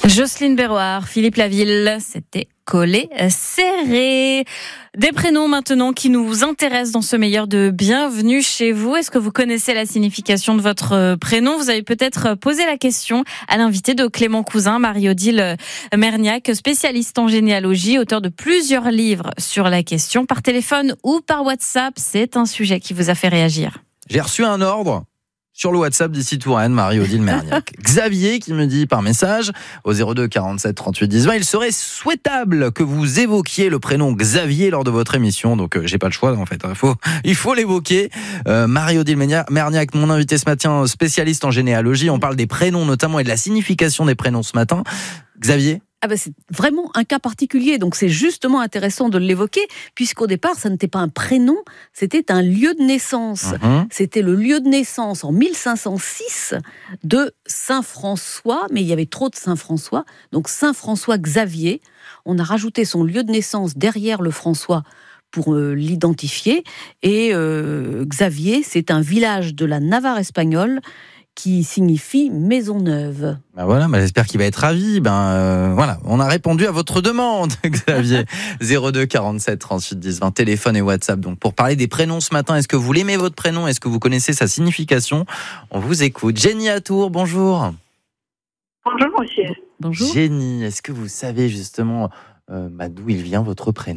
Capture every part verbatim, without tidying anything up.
Jocelyne Berroir, Philippe Laville, c'était collé, serré. Des prénoms maintenant qui nous intéressent dans ce meilleur de bienvenue chez vous. Est-ce que vous connaissez la signification de votre prénom ? Vous avez peut-être posé la question à l'invité de Clément Cousin, Marie-Odile Merniac, spécialiste en généalogie, auteur de plusieurs livres sur la question. Par téléphone ou par WhatsApp, c'est un sujet qui vous a fait réagir. J'ai reçu un ordre sur le WhatsApp d'ici Touraine, Marie-Odile Merniac. Xavier qui me dit par message au zéro deux quarante-sept trente-huit dix vingt, il serait souhaitable que vous évoquiez le prénom Xavier lors de votre émission. Donc euh, j'ai pas le choix en fait, il faut, il faut l'évoquer. Euh, Marie-Odile Merniac, mon invité ce matin, spécialiste en généalogie. On parle des prénoms notamment et de la signification des prénoms ce matin. Xavier ? Ah ben c'est vraiment un cas particulier, donc c'est justement intéressant de l'évoquer, puisqu'au départ, ça n'était pas un prénom, c'était un lieu de naissance. Mmh. C'était le lieu de naissance en mille cinq cent six de Saint François, mais il y avait trop de Saint François, donc Saint François Xavier. On a rajouté son lieu de naissance derrière le François pour euh, l'identifier, et euh, Xavier, c'est un village de la Navarre espagnole qui signifie maison neuve. Ben voilà, ben j'espère qu'il va être ravi. Ben euh, voilà, on a répondu à votre demande, Xavier. zéro deux quarante-sept trente-huit dix vingt, téléphone et WhatsApp. Donc pour parler des prénoms ce matin, est-ce que vous l'aimez votre prénom ? Est-ce que vous connaissez sa signification ? On vous écoute. Jenny à Tours, bonjour. Bonjour monsieur. Bonjour. Jenny, est-ce que vous savez justement euh, bah, d'où il vient votre prénom ?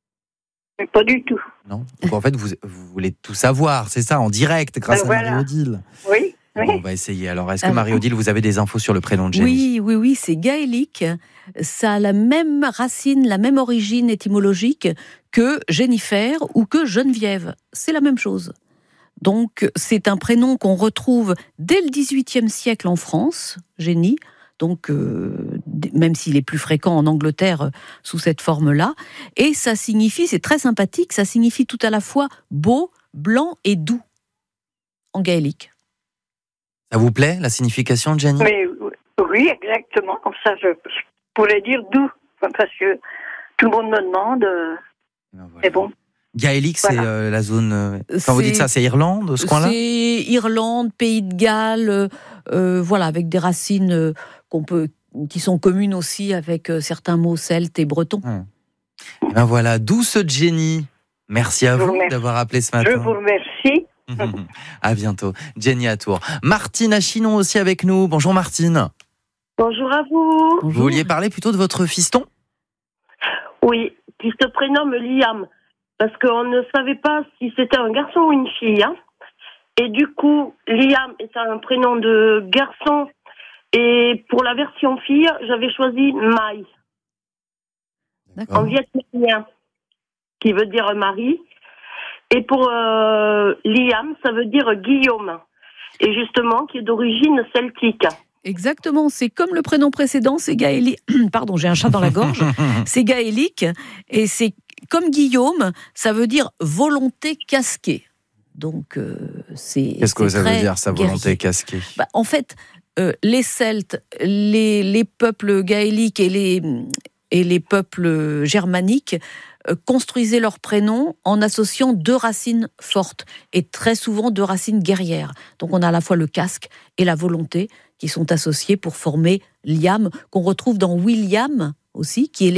Mais pas du tout. Non. Donc en fait vous, vous voulez tout savoir, c'est ça, en direct, grâce ben à voilà. Marie-Odile. Oui. Oui. Bon, on va essayer. Alors, est-ce que Marie-Odile, vous avez des infos sur le prénom de Jenny ? Oui, oui, oui, c'est gaélique. Ça a la même racine, la même origine étymologique que Jennifer ou que Geneviève. C'est la même chose. Donc, c'est un prénom qu'on retrouve dès le dix-huitième siècle en France, Jenny. Donc, euh, même s'il est plus fréquent en Angleterre euh, sous cette forme-là. Et ça signifie, c'est très sympathique, ça signifie tout à la fois beau, blanc et doux en gaélique. Ça vous plaît, la signification de Jenny ? Mais, oui, exactement. Comme ça, je, je pourrais dire d'où. Parce que tout le monde me demande. Euh, ben voilà. C'est bon. Gaélique, voilà. C'est euh, la zone... Euh, quand c'est, vous dites ça, c'est Irlande, ce coin-là ? C'est Irlande, Pays de Galles, euh, voilà, avec des racines euh, qu'on peut, qui sont communes aussi avec euh, certains mots celtes et bretons. Hum. Et ben voilà, douce Jenny. Merci à vous, vous d'avoir appelé ce matin. Je vous remercie. À bientôt. Jenny à Tours. Martine à Chinon aussi avec nous. Bonjour Martine. Bonjour à vous. Bonjour. Vous vouliez parler plutôt de votre fiston ? Oui, qui se prénomme Liam. Parce qu'on ne savait pas si c'était un garçon ou une fille. Hein. Et du coup, Liam est un prénom de garçon. Et pour la version fille, j'avais choisi Mai. D'accord. En vietnamien, qui veut dire Marie. Et pour euh, Liam, ça veut dire Guillaume. Et justement, qui est d'origine celtique. Exactement, c'est comme le prénom précédent, c'est gaélique. Pardon, j'ai un chat dans la gorge. C'est gaélique, et c'est comme Guillaume, ça veut dire volonté casquée. Donc, euh, c'est. Qu'est-ce que c'est ça veut dire, sa volonté guerrier. casquée ? Bah, en fait, euh, les Celtes, les, les peuples gaéliques et les, et les peuples germaniques euh, construisaient leurs prénoms en associant deux racines fortes, et très souvent deux racines guerrières. Donc, on a à la fois le casque et la volonté qui sont associés pour former Liam, qu'on retrouve dans William aussi, qui est